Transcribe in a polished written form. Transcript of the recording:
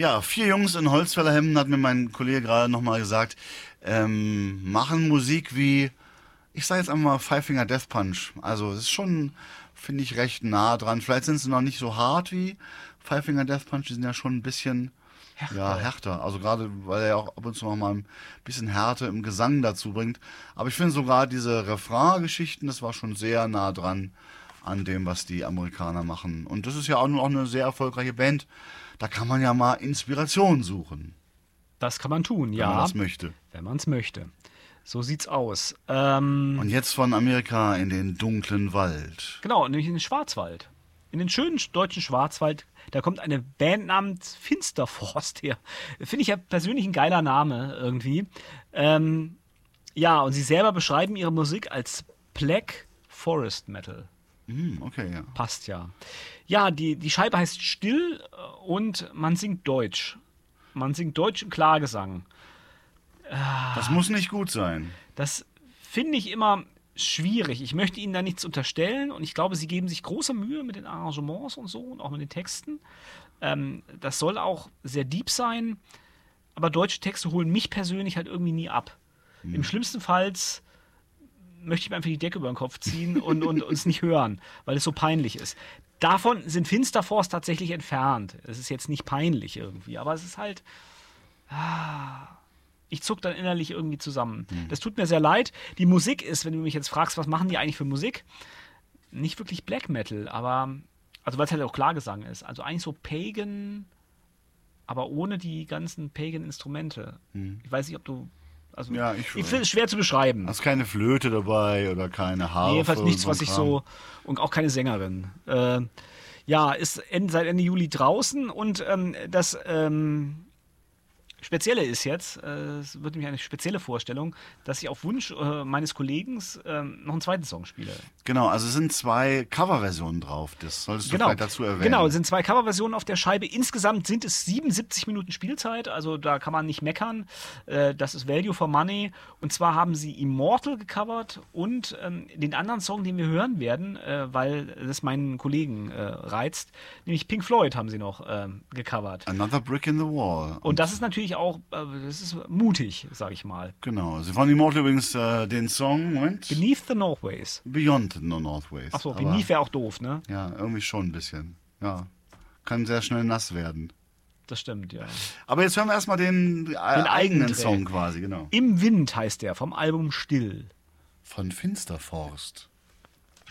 Ja, 4 Jungs in Holzfällerhemden, hat mir mein Kollege gerade nochmal gesagt, machen Musik wie, ich sage jetzt einmal Five Finger Death Punch. Also es ist schon, finde ich, recht nah dran. Vielleicht sind sie noch nicht so hart wie Five Finger Death Punch, die sind ja schon ein bisschen härter. Also gerade, weil er ja auch ab und zu noch mal ein bisschen Härte im Gesang dazu bringt. Aber ich finde sogar diese Refrain-Geschichten, das war schon sehr nah dran an dem, was die Amerikaner machen. Und das ist ja auch nur auch eine sehr erfolgreiche Band. Da kann man ja mal Inspiration suchen, Das kann man tun, wenn ja. man das möchte. Wenn man es möchte. So sieht's aus. Und jetzt von Amerika in den dunklen Wald. Genau, nämlich in den Schwarzwald. In den schönen deutschen Schwarzwald. Da kommt eine Band namens Finsterforst her. Finde ich ja persönlich ein geiler Name irgendwie. Ja, und sie selber beschreiben ihre Musik als Black Forest Metal. Okay, ja. Passt ja. Ja, die Scheibe heißt Still und man singt Deutsch. Man singt Deutsch im Klagesang. Das muss nicht gut sein. Das finde ich immer schwierig. Ich möchte Ihnen da nichts unterstellen und ich glaube, Sie geben sich große Mühe mit den Arrangements und so und auch mit den Texten. Das soll auch sehr deep sein, aber deutsche Texte holen mich persönlich halt irgendwie nie ab. Im schlimmsten Fall möchte ich mir einfach die Decke über den Kopf ziehen und uns nicht hören, weil es so peinlich ist. Davon sind Finsterforst tatsächlich entfernt. Es ist jetzt nicht peinlich irgendwie, aber es ist halt... Ich zuck dann innerlich irgendwie zusammen. Das tut mir sehr leid. Die Musik ist, wenn du mich jetzt fragst, was machen die eigentlich für Musik? Nicht wirklich Black Metal, aber, also weil es halt auch Klagesang ist. Also eigentlich so Pagan, aber ohne die ganzen Pagan-Instrumente. Ich weiß nicht, ob du, also, Ja, ich finde es schwer zu beschreiben. Hast keine Flöte dabei oder keine Harfe? Jedenfalls nichts, und was ich Kram? so, und auch keine Sängerin. Ja, ist seit Ende Juli draußen und das Spezielle ist jetzt, es wird nämlich eine spezielle Vorstellung, dass ich auf Wunsch meines Kollegen noch einen zweiten Song spiele. Genau, also es sind 2 Coverversionen drauf. Das solltest du vielleicht dazu erwähnen. Genau, es sind 2 Coverversionen auf der Scheibe. Insgesamt sind es 77 Minuten Spielzeit, also da kann man nicht meckern. Das ist Value for Money. Und zwar haben sie Immortal gecovert und den anderen Song, den wir hören werden, weil das meinen Kollegen reizt, nämlich Pink Floyd haben sie noch gecovert. Another Brick in the Wall. Und das ist natürlich auch, das ist mutig, sag ich mal. Genau, sie von Immortal übrigens den Song, Moment, Beneath the Northways. Beyond the Northways. Achso, Aber, Beneath wäre auch doof, ne? ja, irgendwie schon ein bisschen. Ja, kann sehr schnell nass werden. Das stimmt, ja. Aber jetzt hören wir erstmal den eigenen Track. Song quasi, genau. Im Wind heißt der, vom Album Still. Von Finsterforst.